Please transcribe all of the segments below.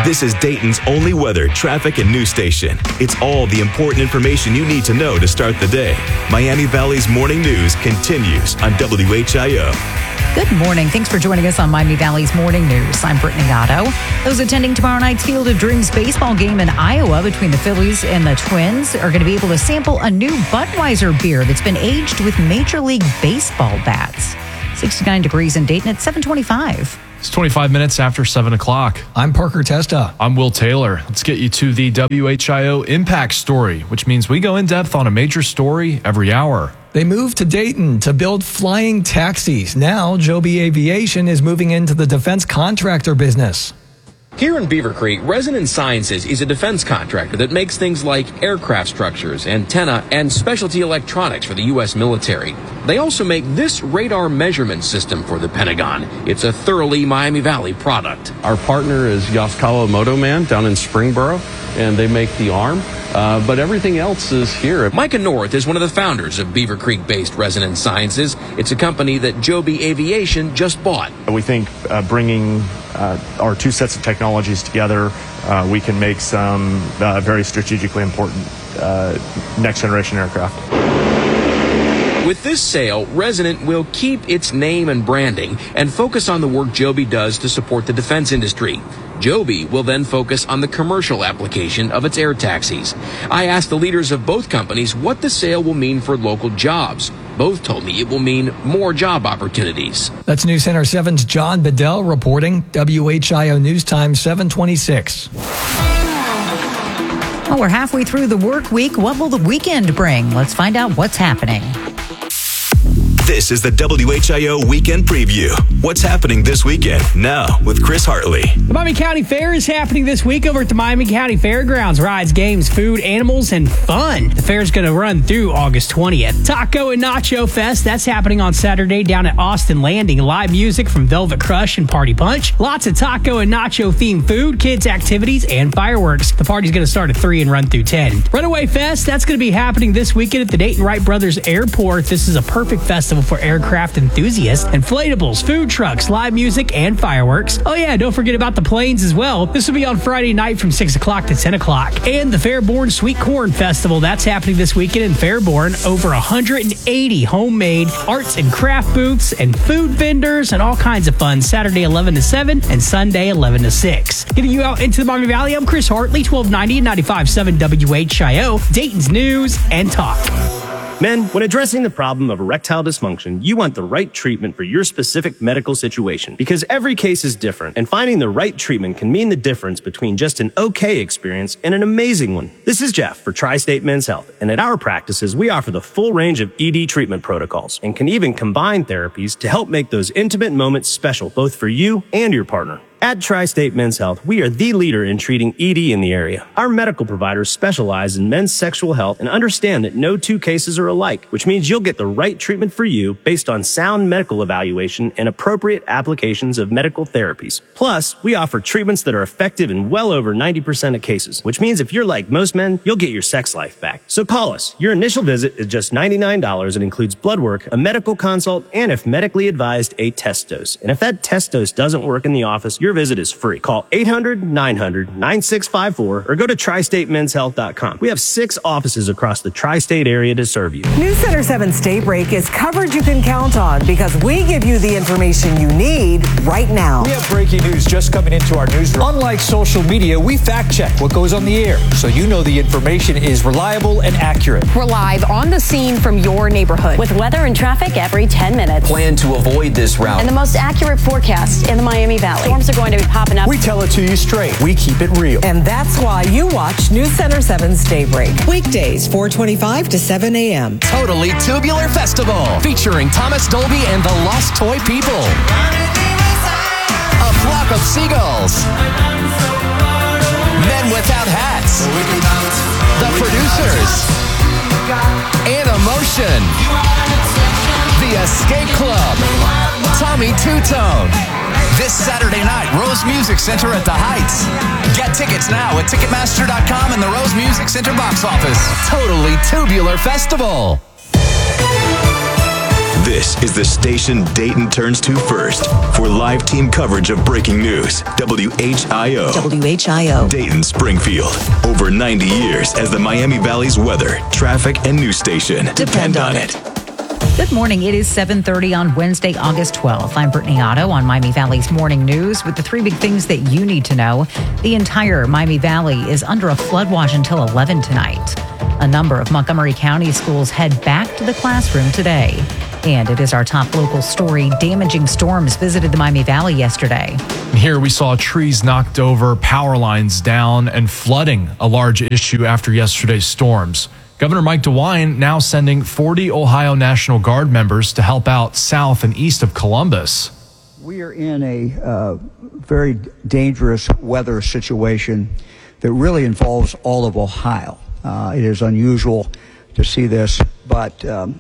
This is Dayton's only weather, traffic, and news station. It's all the important information you need to know to start the day. Miami Valley's Morning News continues on WHIO. Good morning. Thanks for joining us on Miami Valley's Morning News. I'm Brittany Gatto. Those attending tomorrow night's Field of Dreams baseball game in Iowa between the Phillies and the Twins are going to be able to sample a new Budweiser beer that's been aged with Major League Baseball bats. 69 degrees in Dayton at 7:25. It's 25 minutes after 7 o'clock. I'm Parker Testa. I'm Will Taylor. Let's get you to the WHIO Impact Story, which means we go in depth on a major story every hour. They moved to Dayton to build flying taxis. Now, Joby Aviation is moving into the defense contractor business. Here in Beaver Creek, Resonance Sciences is a defense contractor that makes things like aircraft structures, antenna, and specialty electronics for the U.S. military. They also make this radar measurement system for the Pentagon. It's a thoroughly Miami Valley product. Our partner is Yaskawa Moto Man down in Springboro, and they make the arm. But everything else is here. Micah North is one of the founders of Beaver Creek-based Resonance Sciences. It's a company that Joby Aviation just bought. We think bringing our two sets of technologies together, we can make some very strategically important next-generation aircraft. With this sale, Resonant will keep its name and branding and focus on the work Joby does to support the defense industry. Joby will then focus on the commercial application of its air taxis. I asked the leaders of both companies what the sale will mean for local jobs. Both told me it will mean more job opportunities. That's News Center 7's John Bedell reporting. WHIO News Time 7:26. Well, we're halfway through the work week. What will the weekend bring? Let's find out what's happening. This is the WHIO Weekend Preview. What's happening this weekend? Now with Chris Hartley. The Miami County Fair is happening this week over at the Miami County Fairgrounds. Rides, games, food, animals, and fun. The fair is going to run through August 20th. Taco and Nacho Fest, that's happening on Saturday down at Austin Landing. Live music from Velvet Crush and Party Punch. Lots of taco and nacho themed food, kids activities, and fireworks. The party's going to start at 3 and run through 10. Runaway Fest, that's going to be happening this weekend at the Dayton Wright Brothers Airport. This is a perfect festival for aircraft enthusiasts. Inflatables, food trucks, live music, and fireworks. Oh yeah, don't forget about the planes as well. This will be on Friday night from 6 o'clock to 10 o'clock. And the Fairborn Sweet Corn Festival, that's happening this weekend in Fairborn. Over 180 homemade arts and craft booths and food vendors and all kinds of fun. Saturday 11 to 7 and Sunday 11 to 6. Getting you out into the Miami Valley, I'm Chris Hartley, 1290 and 95.7 WHIO, Dayton's News and Talk. Men, when addressing the problem of erectile dysfunction, you want the right treatment for your specific medical situation because every case is different, and finding the right treatment can mean the difference between just an okay experience and an amazing one. This is Jeff for Tri-State Men's Health, and at our practices, we offer the full range of ED treatment protocols and can even combine therapies to help make those intimate moments special both for you and your partner. At Tri-State Men's Health, we are the leader in treating ED in the area. Our medical providers specialize in men's sexual health and understand that no two cases are alike, which means you'll get the right treatment for you based on sound medical evaluation and appropriate applications of medical therapies. Plus, we offer treatments that are effective in well over 90% of cases, which means if you're like most men, you'll get your sex life back. So call us. Your initial visit is just $99 and includes blood work, a medical consult, and if medically advised, a test dose. And if that test dose doesn't work in the office, your visit is free. Call 800-900-9654 or go to tristatemenshealth.com. We have 6 offices across the tri-state area to serve you. News Center 7's Daybreak is coverage you can count on because we give you the information you need right now. We have breaking news just coming into our newsroom. Unlike social media, we fact check what goes on the air so you know the information is reliable and accurate. We're live on the scene from your neighborhood with weather and traffic every 10 minutes. Plan to avoid this route. And the most accurate forecast in the Miami Valley. Storms are going to be popping up. We tell it to you straight. We keep it real. And that's why you watch News Center 7's Daybreak. Weekdays, 4:25 to 7 a.m. Totally Tubular Festival, featuring Thomas Dolby and the Lost Toy People. A Flock of Seagulls. Men Without Hats. The Producers. And Emotion. The Escape Club. Tommy Two-Tone. This Saturday night, Rose Music Center at the Heights. Get tickets now at Ticketmaster.com and the Rose Music Center box office. Totally Tubular Festival. This is the station Dayton turns to first for live team coverage of breaking news. WHIO. WHIO. Dayton, Springfield. Over 90 years as the Miami Valley's weather, traffic, and news station. Depend on it. Good morning. It is 7:30 on Wednesday, August 12th. I'm Brittany Otto on Miami Valley's Morning News with the three big things that you need to know. The entire Miami Valley is under a flood watch until 11 tonight. A number of Montgomery County schools head back to the classroom today. And it is our top local story. Damaging storms visited the Miami Valley yesterday. Here we saw trees knocked over, power lines down, and flooding, a large issue after yesterday's storms. Governor Mike DeWine now sending 40 Ohio National Guard members to help out south and east of Columbus. We are in a very dangerous weather situation that really involves all of Ohio. It is unusual to see this, but the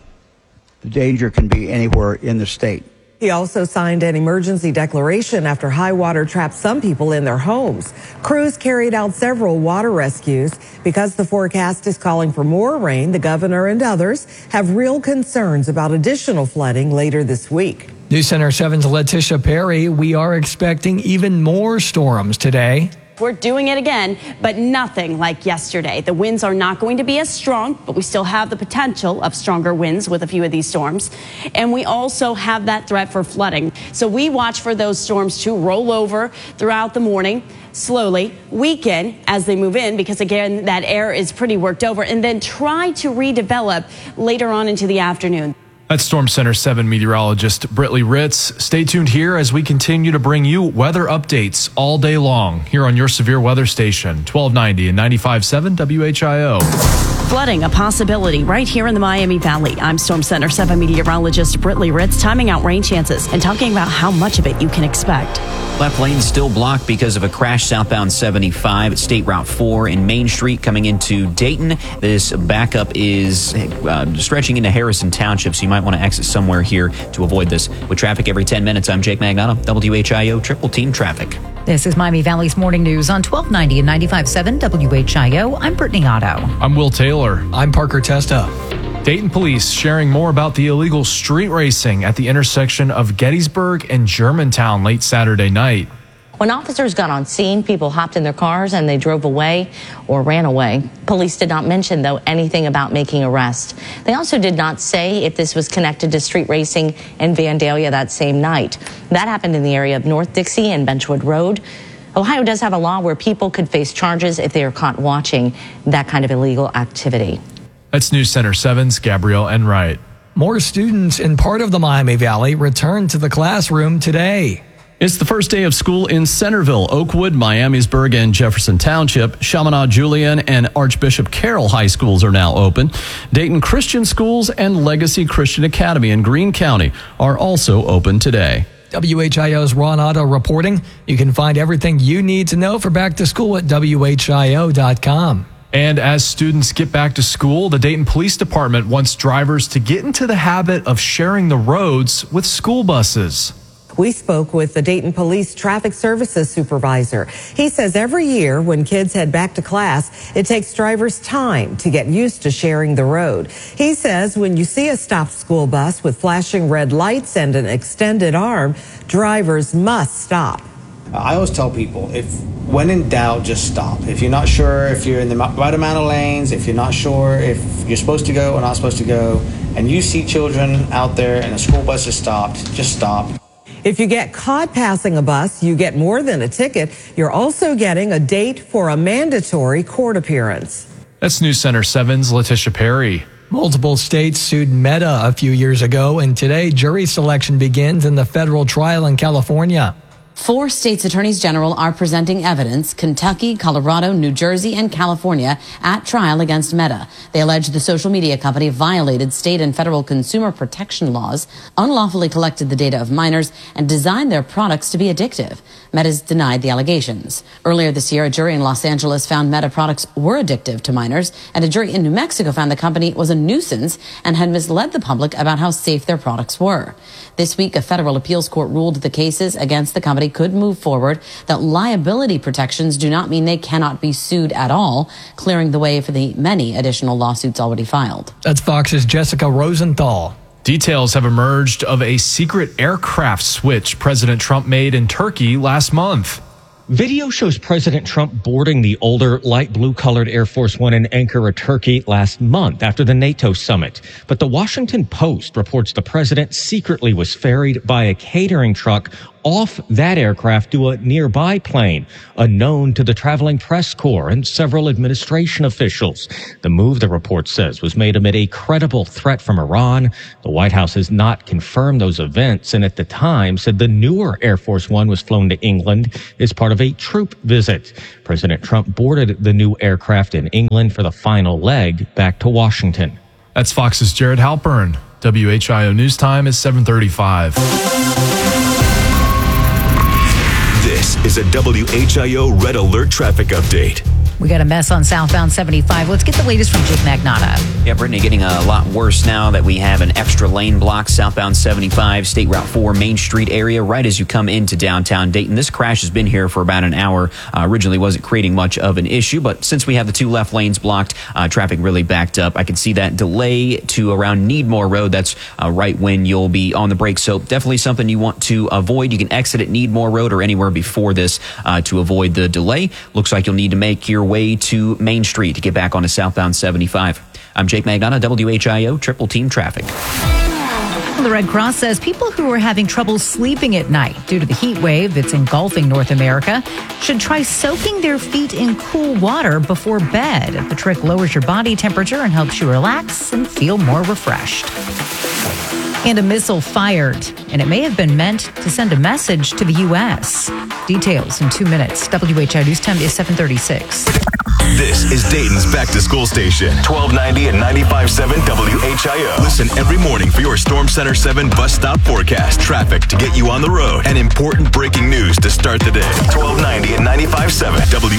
danger can be anywhere in the state. He also signed an emergency declaration after high water trapped some people in their homes. Crews carried out several water rescues. Because the forecast is calling for more rain, the governor and others have real concerns about additional flooding later this week. News Center 7's Letitia Perry. We are expecting even more storms today. We're doing it again, but nothing like yesterday. The winds are not going to be as strong, but we still have the potential of stronger winds with a few of these storms. And we also have that threat for flooding. So we watch for those storms to roll over throughout the morning, slowly, weaken as they move in, because again, that air is pretty worked over, and then try to redevelop later on into the afternoon. That's Storm Center 7 meteorologist Britley Ritz. Stay tuned here as we continue to bring you weather updates all day long here on your severe weather station, 1290 and 95.7 WHIO. Flooding a possibility right here in the Miami Valley. I'm Storm Center 7 meteorologist Britley Ritz, timing out rain chances and talking about how much of it you can expect. Left lane still blocked because of a crash southbound 75 at State Route 4 in Main Street coming into Dayton. This backup is stretching into Harrison Township, so you might want to exit somewhere here to avoid this. With traffic every 10 minutes, I'm Jake Magnato, WHIO Triple Team Traffic. This is Miami Valley's Morning News on 1290 and 95.7 WHIO. I'm Brittany Otto. I'm Will Taylor. I'm Parker Testa. Dayton police sharing more about the illegal street racing at the intersection of Gettysburg and Germantown late Saturday night. When officers got on scene, people hopped in their cars and they drove away or ran away. Police did not mention, though, anything about making arrests. They also did not say if this was connected to street racing in Vandalia that same night. That happened in the area of North Dixie and Benchwood Road. Ohio does have a law where people could face charges if they are caught watching that kind of illegal activity. That's News Center 7's Gabrielle Enright. More students in part of the Miami Valley returned to the classroom today. It's the first day of school in Centerville, Oakwood, Miamisburg, and Jefferson Township. Chaminade Julian and Archbishop Carroll High Schools are now open. Dayton Christian Schools and Legacy Christian Academy in Greene County are also open today. WHIO's Ron Otto reporting. You can find everything you need to know for back to school at WHIO.com. And as students get back to school, the Dayton Police Department wants drivers to get into the habit of sharing the roads with school buses. We spoke with the Dayton Police Traffic Services Supervisor. He says every year when kids head back to class, it takes drivers time to get used to sharing the road. He says when you see a stopped school bus with flashing red lights and an extended arm, drivers must stop. I always tell people, when in doubt, just stop. If you're not sure if you're in the right amount of lanes, if you're not sure if you're supposed to go or not supposed to go, and you see children out there and a school bus is stopped, just stop. If you get caught passing a bus, you get more than a ticket. You're also getting a date for a mandatory court appearance. That's News Center 7's Letitia Perry. Multiple states sued Meta a few years ago, and today jury selection begins in the federal trial in California. 4 states' attorneys general are presenting evidence, Kentucky, Colorado, New Jersey, and California, at trial against Meta. They allege the social media company violated state and federal consumer protection laws, unlawfully collected the data of minors, and designed their products to be addictive. Meta's denied the allegations. Earlier this year, a jury in Los Angeles found Meta products were addictive to minors, and a jury in New Mexico found the company was a nuisance and had misled the public about how safe their products were. This week, a federal appeals court ruled the cases against the company could move forward, that liability protections do not mean they cannot be sued at all, clearing the way for the many additional lawsuits already filed. That's Fox's Jessica Rosenthal. Details have emerged of a secret aircraft switch President Trump made in Turkey last month. Video shows President Trump boarding the older, light blue-colored Air Force One in Ankara, Turkey last month after the NATO summit. But the Washington Post reports the president secretly was ferried by a catering truck off that aircraft to a nearby plane, unknown to the traveling press corps and several administration officials. The move, the report says, was made amid a credible threat from Iran. The White House has not confirmed those events, and at the time said the newer Air Force One was flown to England as part of a troop visit. President Trump boarded the new aircraft in England for the final leg back to Washington. That's Fox's Jared Halpern. WHIO News Time is 7:35. This is a WHIO Red Alert traffic update. We got a mess on southbound 75. Let's get the latest from Jake Magnotta. Yeah, Brittany, getting a lot worse now that we have an extra lane block southbound 75, State Route 4, Main Street area, right as you come into downtown Dayton. This crash has been here for about an hour. Originally wasn't creating much of an issue, but since we have the two left lanes blocked, traffic really backed up. I can see that delay to around Needmore Road. That's right when you'll be on the brakes. So definitely something you want to avoid. You can exit at Needmore Road or anywhere before this to avoid the delay. Looks like you'll need to make your way to Main Street to get back onto southbound 75. I'm Jake Magnotta, WHIO Triple Team Traffic. The Red Cross says people who are having trouble sleeping at night due to the heat wave that's engulfing North America should try soaking their feet in cool water before bed. The trick lowers your body temperature and helps you relax and feel more refreshed. And a missile fired, and it may have been meant to send a message to the U.S. Details in 2 minutes. WHIO News Time is 7:36. This is Dayton's back-to-school station, 1290 and 95.7 WHIO. Listen every morning for your Storm Center 7 bus stop forecast, traffic to get you on the road, and important breaking news to start the day. 1290 and 95.7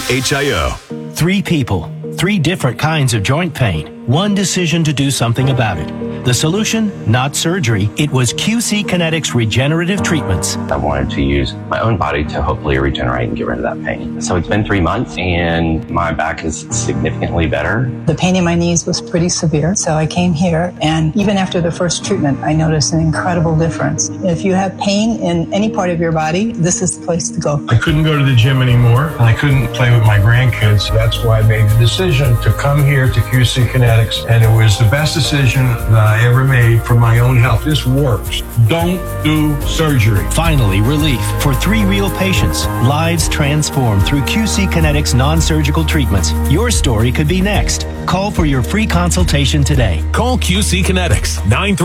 WHIO. 3 people, 3 different kinds of joint pain, 1 decision to do something about it. The solution, not surgery. It was QC Kinetics regenerative treatments. I wanted to use my own body to hopefully regenerate and get rid of that pain. So it's been 3 months and my back is significantly better. The pain in my knees was pretty severe, so I came here, and even after the first treatment, I noticed an incredible difference. If you have pain in any part of your body, this is the place to go. I couldn't go to the gym anymore, and I couldn't play with my grandkids. That's why I made the decision to come here to QC Kinetics, and it was the best decision that I ever made for my own health. This works. Don't do surgery. Finally, relief for 3 real patients. Lives transformed through QC Kinetics non-surgical treatments. Your story could be next. Call for your free consultation today. Call QC Kinetics,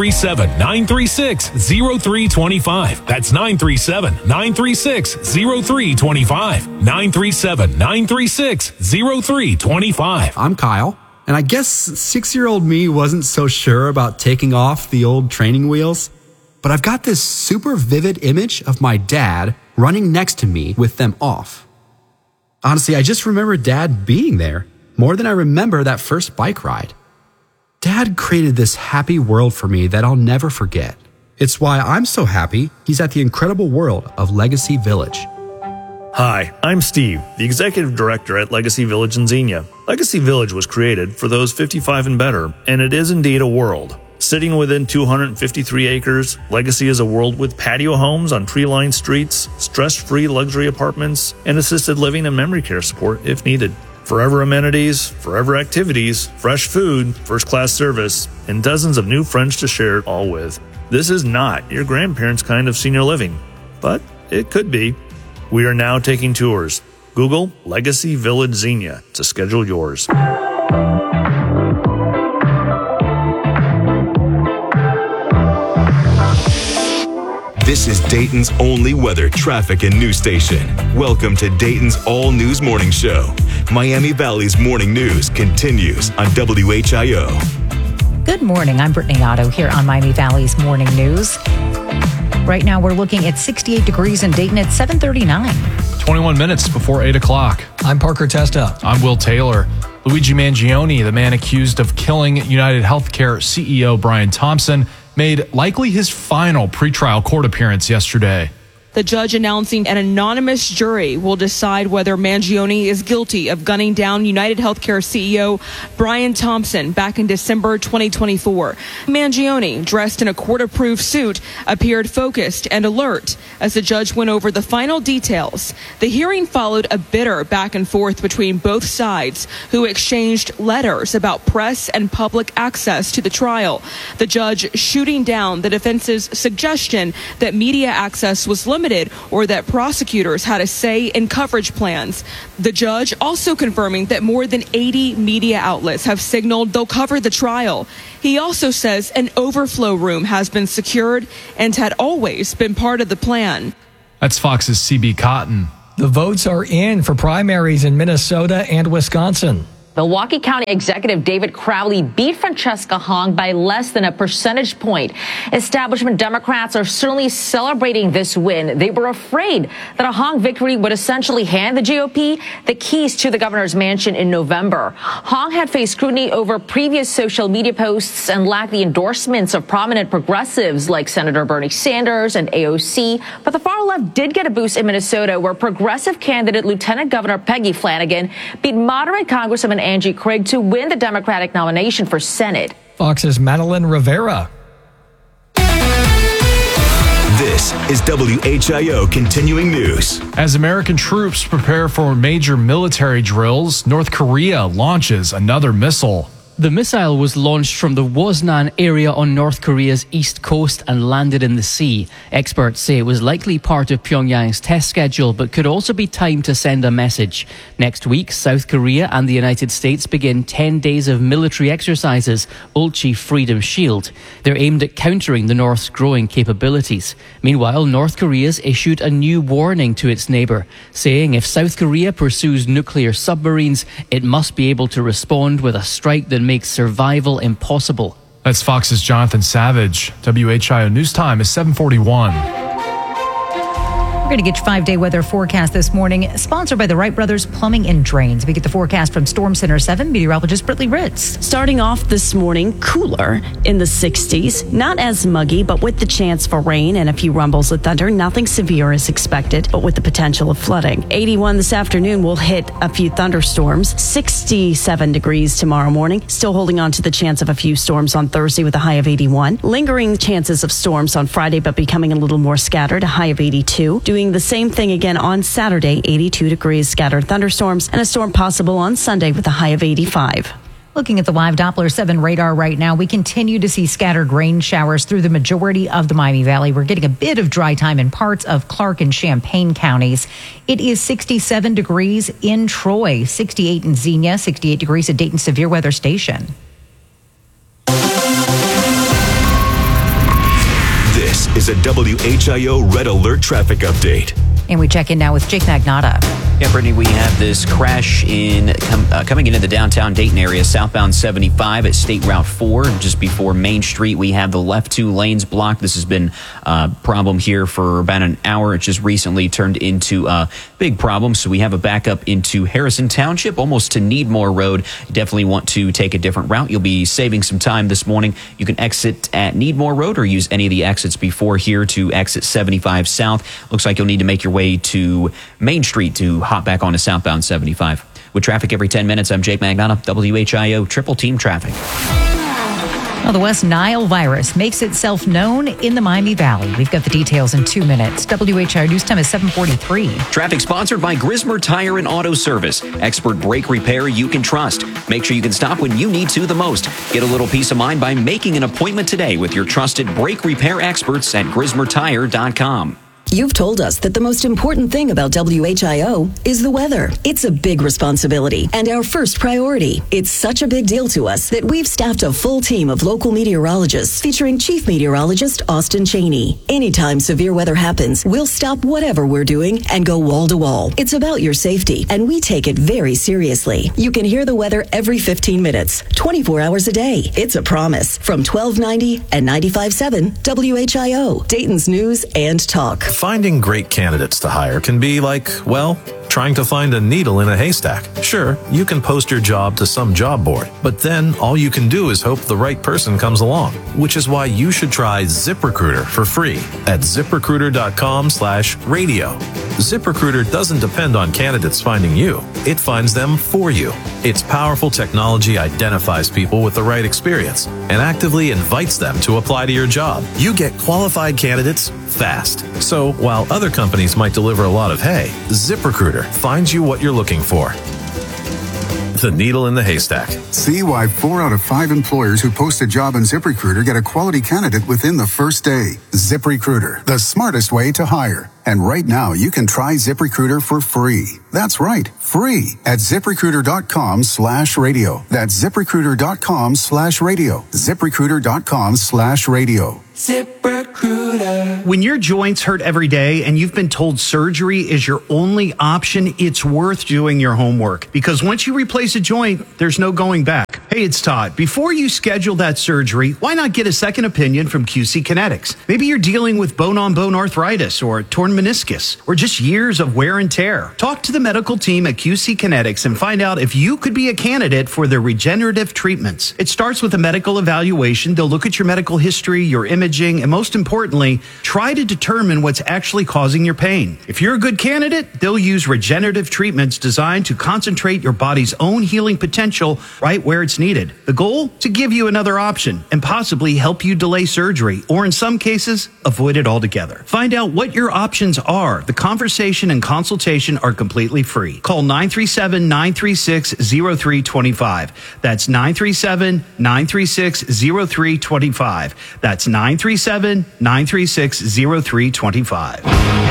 937-936-0325. That's 937-936-0325. 937-936-0325. I'm Kyle. And I guess 6-year-old me wasn't so sure about taking off the old training wheels, but I've got this super vivid image of my dad running next to me with them off. Honestly, I just remember Dad being there more than I remember that first bike ride. Dad created this happy world for me that I'll never forget. It's why I'm so happy he's at the incredible world of Legacy Village. Hi, I'm Steve, the Executive Director at Legacy Village in Xenia. Legacy Village was created for those 55 and better, and it is indeed a world. Sitting within 253 acres, Legacy is a world with patio homes on tree-lined streets, stress-free luxury apartments, and assisted living and memory care support if needed. Forever amenities, forever activities, fresh food, first-class service, and dozens of new friends to share it all with. This is not your grandparents' kind of senior living, but it could be. We are now taking tours. Google Legacy Village Xenia to schedule yours. This is Dayton's only weather, traffic, and news station. Welcome to Dayton's All News Morning Show. Miami Valley's morning news continues on WHIO. Good morning. I'm Brittany Otto here on Miami Valley's Morning News. Right now, we're looking at 68 degrees in Dayton at 7:39. 21 minutes before 8 o'clock. I'm Parker Testa. I'm Will Taylor. Luigi Mangione, the man accused of killing United Healthcare CEO Brian Thompson, made likely his final pretrial court appearance yesterday. The judge announcing an anonymous jury will decide whether Mangione is guilty of gunning down United Healthcare CEO Brian Thompson back in December 2024. Mangione, dressed in a court-approved suit, appeared focused and alert as the judge went over the final details. The hearing followed a bitter back and forth between both sides, who exchanged letters about press and public access to the trial. The judge shooting down the defense's suggestion that media access was limited or that prosecutors had a say in coverage plans. The judge also confirming that more than 80 media outlets have signaled they'll cover the trial. He also says an overflow room has been secured and had always been part of the plan. That's Fox's CB Cotton. The votes are in for primaries in Minnesota and Wisconsin. Milwaukee County Executive David Crowley beat Francesca Hong by less than a percentage point. Establishment Democrats are certainly celebrating this win. They were afraid that a Hong victory would essentially hand the GOP the keys to the governor's mansion in November. Hong had faced scrutiny over previous social media posts and lacked the endorsements of prominent progressives like Senator Bernie Sanders and AOC. But the far left did get a boost in Minnesota, where progressive candidate Lieutenant Governor Peggy Flanagan beat moderate Congresswoman Angie Craig to win the Democratic nomination for Senate. Fox's Madeline Rivera. This is WHIO Continuing News. As American troops prepare for major military drills, North Korea launches another missile. The missile was launched from the Woznan area on North Korea's east coast and landed in the sea. Experts say it was likely part of Pyongyang's test schedule, but could also be timed to send a message. Next week, South Korea and the United States begin 10 days of military exercises, Ulchi Freedom Shield. They're aimed at countering the North's growing capabilities. Meanwhile, North Korea's issued a new warning to its neighbour, saying if South Korea pursues nuclear submarines, it must be able to respond with a strike that makes survival impossible. That's Fox's Jonathan Savage. WHIO News Time is 7:41. We're going to get your 5-day weather forecast this morning, sponsored by the Wright Brothers Plumbing and Drains. We get the forecast from Storm Center 7 meteorologist Brittany Ritz. Starting off this morning, cooler in the 60s. Not as muggy, but with the chance for rain and a few rumbles of thunder. Nothing severe is expected, but with the potential of flooding. 81 this afternoon will hit a few thunderstorms. 67 degrees tomorrow morning. Still holding on to the chance of a few storms on Thursday with a high of 81. Lingering chances of storms on Friday, but becoming a little more scattered, a high of 82. Doing the same thing again on Saturday, 82 degrees, scattered thunderstorms, and a storm possible on Sunday with a high of 85. Looking at the live Doppler 7 radar right now, we continue to see scattered rain showers through the majority of the Miami Valley. We're getting a bit of dry time in parts of Clark and Champaign counties. It is 67 degrees in Troy, 68 in Xenia, 68 degrees at Dayton Severe Weather Station. This is a WHIO Red Alert traffic update. And we check in now with Jake Magnotta. Yeah, Brittany, we have this crash coming into the downtown Dayton area, southbound 75 at State Route 4, just before Main Street. We have the left 2 lanes blocked. This has been a problem here for about an hour. It just recently turned into a big problem, so we have a backup into Harrison Township, almost to Needmore Road. You definitely want to take a different route. You'll be saving some time this morning. You can exit at Needmore Road or use any of the exits before here to exit 75 South. Looks like you'll need to make your way to Main Street to hop back onto southbound 75. With traffic every 10 minutes, I'm Jake Magnotta, WHIO Triple Team Traffic. Well, the West Nile virus makes itself known in the Miami Valley. We've got the details in 2 minutes. WHIO News Time is 7:43. Traffic sponsored by Grismer Tire and Auto Service. Expert brake repair you can trust. Make sure you can stop when you need to the most. Get a little peace of mind by making an appointment today with your trusted brake repair experts at GrismerTire.com. You've told us that the most important thing about WHIO is the weather. It's a big responsibility and our first priority. It's such a big deal to us that we've staffed a full team of local meteorologists featuring Chief Meteorologist Austin Cheney. Anytime severe weather happens, we'll stop whatever we're doing and go wall to wall. It's about your safety, and we take it very seriously. You can hear the weather every 15 minutes, 24 hours a day. It's a promise from 1290 and 95.7 WHIO, Dayton's News and Talk. Finding great candidates to hire can be like, well, Trying to find a needle in a haystack? Sure, you can post your job to some job board, but then all you can do is hope the right person comes along, which is why you should try ZipRecruiter for free at ZipRecruiter.com/radio. ZipRecruiter doesn't depend on candidates finding you. It finds them for you. Its powerful technology identifies people with the right experience and actively invites them to apply to your job. You get qualified candidates fast. So while other companies might deliver a lot of hay, ZipRecruiter finds you what you're looking for. The needle in the haystack. See why 4 out of 5 employers who post a job on ZipRecruiter get a quality candidate within the first day. ZipRecruiter, the smartest way to hire. And right now, you can try ZipRecruiter for free. That's right, free at ZipRecruiter.com/radio. That's ZipRecruiter.com/radio. ZipRecruiter.com/radio. ZipRecruiter. When your joints hurt every day and you've been told surgery is your only option, it's worth doing your homework. Because once you replace a joint, there's no going back. Hey, it's Todd. Before you schedule that surgery, why not get a second opinion from QC Kinetics? Maybe you're dealing with bone-on-bone arthritis or torn meniscus or just years of wear and tear. Talk to the medical team at QC Kinetics and find out if you could be a candidate for their regenerative treatments. It starts with a medical evaluation. They'll look at your medical history, your imaging, and most importantly, try to determine what's actually causing your pain. If you're a good candidate, they'll use regenerative treatments designed to concentrate your body's own healing potential right where it's needed. The goal? To give you another option and possibly help you delay surgery or in some cases, avoid it altogether. Find out what your options are. The conversation and consultation are completely free. Call 937-936-0325. That's 937-936-0325. That's 937-936-0325.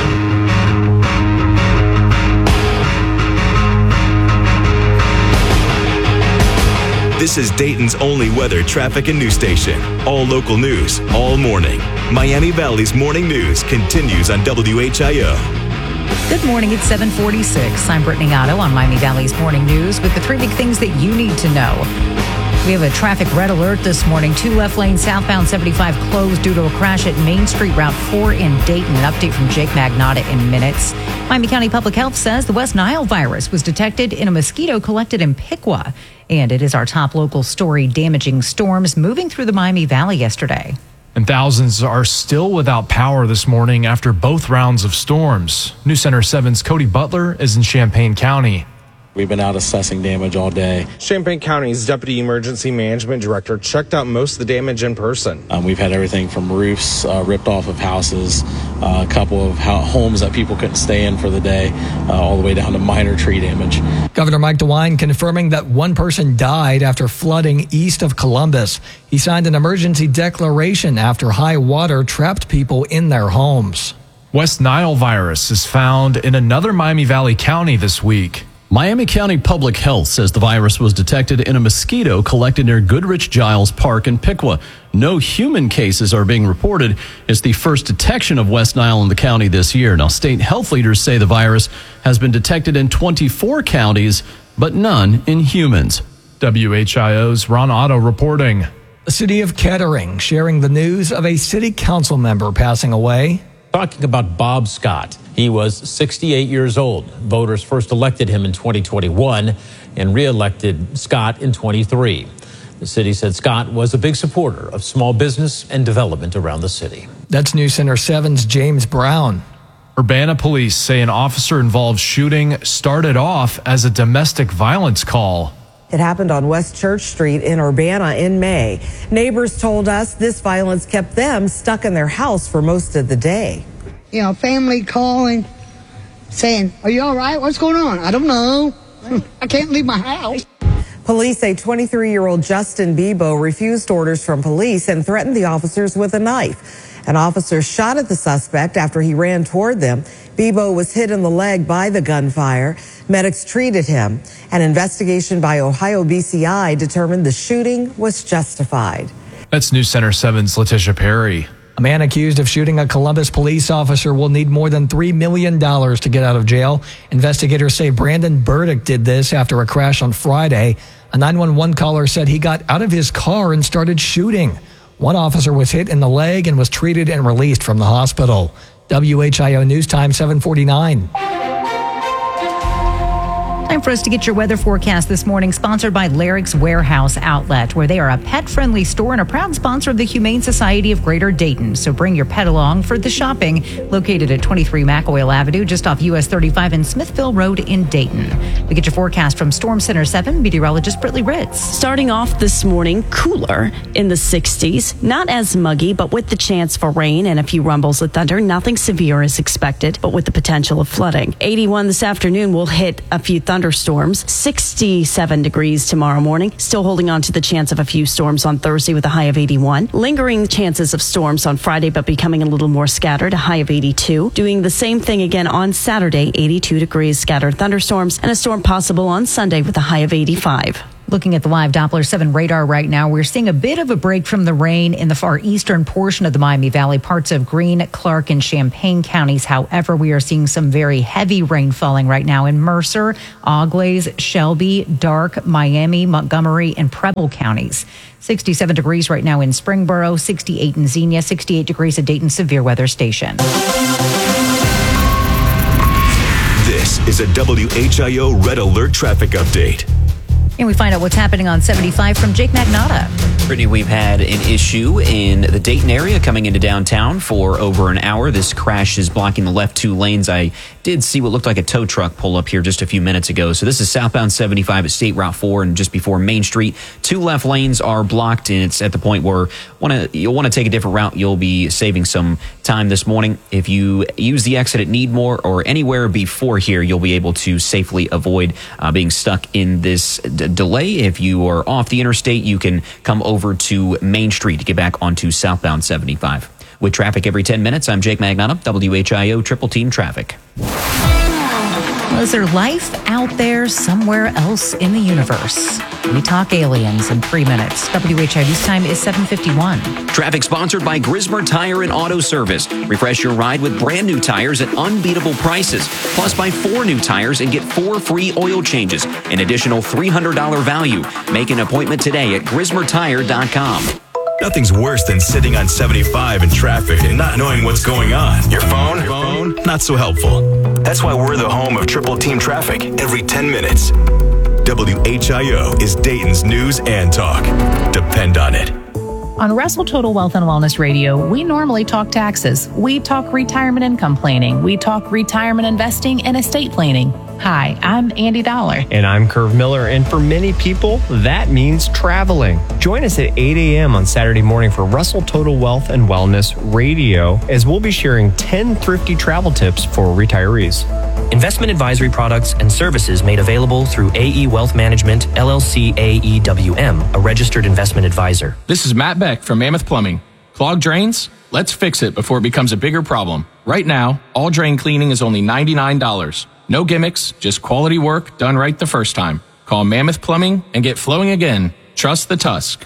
This is Dayton's only weather, traffic, and news station. All local news, all morning. Miami Valley's morning news continues on WHIO. Good morning. It's 7:46. I'm Brittany Otto on Miami Valley's morning news with the 3 big things that you need to know. We have a traffic red alert this morning. 2 left lanes southbound 75 closed due to a crash at Main Street Route 4 in Dayton. An update from Jake Magnotta in minutes. Miami County Public Health says the West Nile virus was detected in a mosquito collected in Piqua. And it is our top local story, damaging storms moving through the Miami Valley yesterday. And thousands are still without power this morning after both rounds of storms. News Center 7's Cody Butler is in Champaign County. We've been out assessing damage all day. Champaign County's Deputy Emergency Management Director checked out most of the damage in person. We've had everything from roofs ripped off of houses, a couple of homes that people couldn't stay in for the day, all the way down to minor tree damage. Governor Mike DeWine confirming that 1 person died after flooding east of Columbus. He signed an emergency declaration after high water trapped people in their homes. West Nile virus is found in another Miami Valley county this week. Miami County Public Health says the virus was detected in a mosquito collected near Goodrich Giles Park in Piqua. No human cases are being reported. It's the first detection of West Nile in the county this year. Now, state health leaders say the virus has been detected in 24 counties, but none in humans. WHIO's Ron Otto reporting. The city of Kettering sharing the news of a city council member passing away. Talking about Bob Scott. He was 68 years old. Voters first elected him in 2021 and re-elected Scott in 23. The city said Scott was a big supporter of small business and development around the city. That's News Center 7's James Brown. Urbana police say an officer-involved shooting started off as a domestic violence call. It happened on West Church Street in Urbana in May. Neighbors told us this violence kept them stuck in their house for most of the day. You know, family calling, saying, "Are you all right? What's going on?" "I don't know. I can't leave my house." Police say 23-year-old Justin Bebo refused orders from police and threatened the officers with a knife. An officer shot at the suspect after he ran toward them. Bebo was hit in the leg by the gunfire. Medics treated him. An investigation by Ohio BCI determined the shooting was justified. That's News Center 7's Letitia Perry. A man accused of shooting a Columbus police officer will need more than $3 million to get out of jail. Investigators say Brandon Burdick did this after a crash on Friday. A 911 caller said he got out of his car and started shooting. One officer was hit in the leg and was treated and released from the hospital. WHIO News Time 7:49. Time for us to get your weather forecast this morning, sponsored by Larrick's Warehouse Outlet, where they are a pet-friendly store and a proud sponsor of the Humane Society of Greater Dayton. So bring your pet along for the shopping, located at 23 McOil Avenue, just off US 35 and Smithville Road in Dayton. We get your forecast from Storm Center 7 meteorologist Brittany Ritz. Starting off this morning, cooler in the 60s. Not as muggy, but with the chance for rain and a few rumbles of thunder. Nothing severe is expected, but with the potential of flooding. 81 this afternoon will hit a few thunderstorms. 67 degrees tomorrow morning. Still holding on to the chance of a few storms on Thursday with a high of 81. Lingering chances of storms on Friday, but becoming a little more scattered, a high of 82. Doing the same thing again on Saturday, 82 degrees, scattered thunderstorms, and a storm possible on Sunday with a high of 85. Looking at the live Doppler 7 radar right now, we're seeing a bit of a break from the rain in the far eastern portion of the Miami Valley, parts of Greene, Clark, and Champaign counties. However, we are seeing some very heavy rain falling right now in Mercer, Auglaize, Shelby, Darke, Miami, Montgomery, and Preble counties. 67 degrees right now in Springboro, 68 in Xenia, 68 degrees at Dayton Severe Weather Station. This is a WHIO Red Alert traffic update. And we find out what's happening on 75 from Jake Magnotta. Brittany, we've had an issue in the Dayton area coming into downtown for over an hour. This crash is blocking the left two lanes. I did see what looked like a tow truck pull up here just a few minutes ago. So this is southbound 75 at State Route 4 and just before Main Street. Two left lanes are blocked, and it's at the point where you'll want to take a different route. You'll be saving some time this morning. If you use the exit at Needmore or anywhere before here, you'll be able to safely avoid being stuck in this delay. If you are off the interstate, you can come over to Main Street to get back onto southbound 75. With traffic every 10 minutes, I'm Jake Magnotta, WHIO Triple Team Traffic. Well, is there life out there somewhere else in the universe? We talk aliens in 3 minutes. WHIO News Time is 7:51. Traffic sponsored by Grismer Tire and Auto Service. Refresh your ride with brand new tires at unbeatable prices. Plus, buy 4 new tires and get 4 free oil changes. An additional $300 value. Make an appointment today at GrismerTire.com. Nothing's worse than sitting on 75 in traffic and not knowing what's going on. Your phone? Not so helpful. That's why we're the home of Triple Team Traffic every 10 minutes. WHIO is Dayton's news and talk. Depend on it. On Russell Total Wealth and Wellness Radio, we normally talk taxes. We talk retirement income planning. We talk retirement investing and estate planning. Hi, I'm Andy Dollar. And I'm Curve Miller. And for many people, that means traveling. Join us at 8 a.m. on Saturday morning for Russell Total Wealth and Wellness Radio, as we'll be sharing 10 thrifty travel tips for retirees. Investment advisory products and services made available through AE Wealth Management, LLC AEWM, a registered investment advisor. This is Matt Beck from Mammoth Plumbing. Clogged drains? Let's fix it before it becomes a bigger problem. Right now, all drain cleaning is only $99. No gimmicks, just quality work done right the first time. Call Mammoth Plumbing and get flowing again. Trust the Tusk.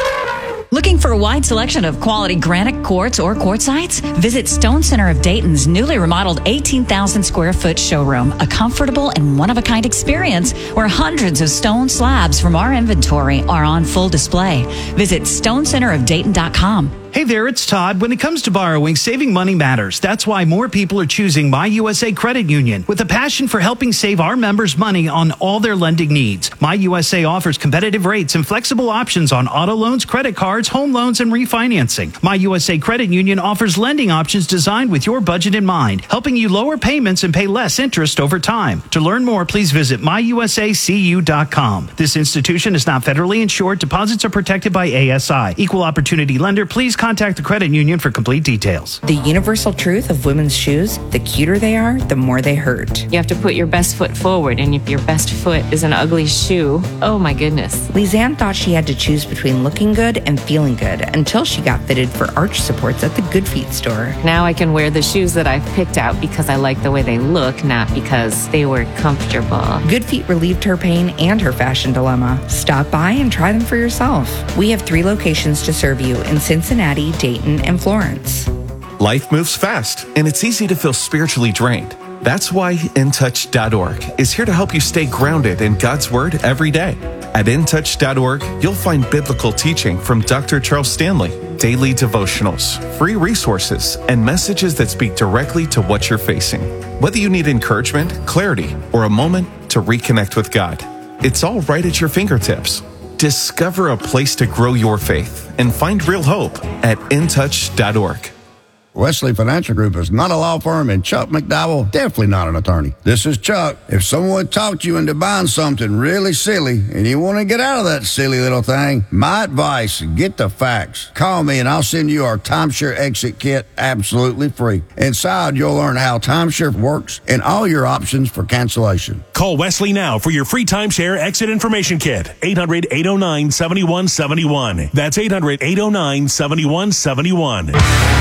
Looking for a wide selection of quality granite quartz or quartzites? Visit Stone Center of Dayton's newly remodeled 18,000 square foot showroom, a comfortable and one-of-a-kind experience where hundreds of stone slabs from our inventory are on full display. Visit stonecenterofdayton.com. Hey there, it's Todd. When it comes to borrowing, saving money matters. That's why more people are choosing My USA Credit Union with a passion for helping save our members money on all their lending needs. My USA offers competitive rates and flexible options on auto loans, credit cards, home loans, and refinancing. My USA Credit Union offers lending options designed with your budget in mind, helping you lower payments and pay less interest over time. To learn more, please visit myusacu.com. This institution is not federally insured. Deposits are protected by ASI. Equal opportunity lender. Please contact the credit union for complete details. The universal truth of women's shoes: the cuter they are, the more they hurt. You have to put your best foot forward, and if your best foot is an ugly shoe, oh my goodness. Lizanne thought she had to choose between looking good and feeling good until she got fitted for arch supports at the Good Feet store. Now I can wear the shoes that I've picked out because I like the way they look, not because they were comfortable. Good Feet relieved her pain and her fashion dilemma. Stop by and try them for yourself. We have 3 locations to serve you in Cincinnati, Dayton, and Florence. Life moves fast, and it's easy to feel spiritually drained. That's why InTouch.org is here to help you stay grounded in God's Word every day. At InTouch.org, you'll find biblical teaching from Dr. Charles Stanley, daily devotionals, free resources, and messages that speak directly to what you're facing. Whether you need encouragement, clarity, or a moment to reconnect with God. It's all right at your fingertips. Discover a place to grow your faith and find real hope at intouch.org. Wesley Financial Group is not a law firm, and Chuck McDowell definitely not an attorney. This is Chuck. If someone talked you into buying something really silly and you want to get out of that silly little thing, my advice, get the facts. Call me and I'll send you our timeshare exit kit absolutely free. Inside, you'll learn how timeshare works and all your options for cancellation. Call Wesley now for your free timeshare exit information kit. 800-809-7171. That's 800-809-7171.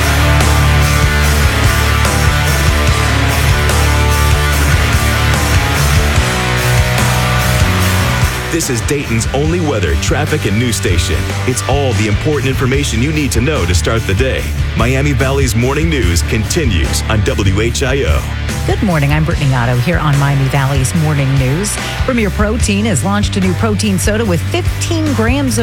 This is Dayton's only weather, traffic, and news station. It's all the important information you need to know to start the day. Miami Valley's morning news continues on WHIO. Good morning. I'm Brittany Otto here on Miami Valley's morning news. Premier Protein has launched a new protein soda with 15 grams of